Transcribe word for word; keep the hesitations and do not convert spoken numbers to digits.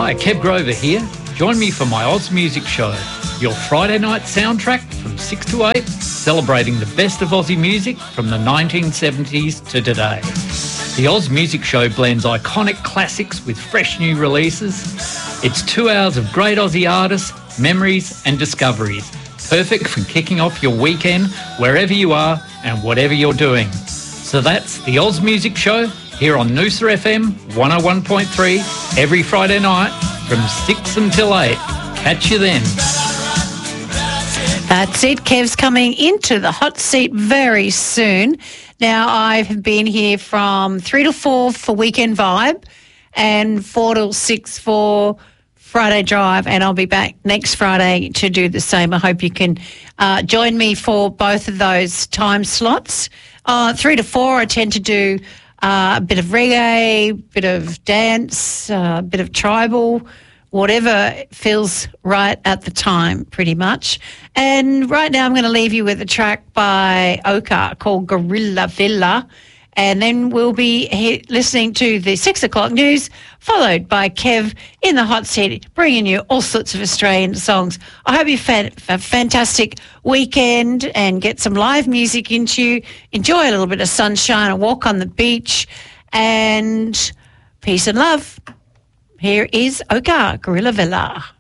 Hi, Kev Grover here. Join me for my Oz Music Show, your Friday night soundtrack from six to eight, celebrating the best of Aussie music from the nineteen seventies to today. The Oz Music Show blends iconic classics with fresh new releases. It's two hours of great Aussie artists, memories and discoveries, perfect for kicking off your weekend wherever you are and whatever you're doing. So that's the Oz Music Show here on Noosa F M one oh one point three every Friday night from six until eight. Catch you then. That's it. Kev's coming into the hot seat very soon. Now, I've been here from three to four for Weekend Vibe and four till six for Friday Drive, and I'll be back next Friday to do the same. I hope you can uh, join me for both of those time slots. Uh, three to four, I tend to do uh, a bit of reggae, a bit of dance, uh, a bit of tribal, whatever feels right at the time, pretty much. And right now I'm going to leave you with a track by Oka called Gorilla Villa. And then we'll be he- listening to the six o'clock news, followed by Kev in the hot seat, bringing you all sorts of Australian songs. I hope you've had a fantastic weekend and get some live music into you. Enjoy a little bit of sunshine, a walk on the beach, and peace and love. Here is Oka, Gorilla Villa.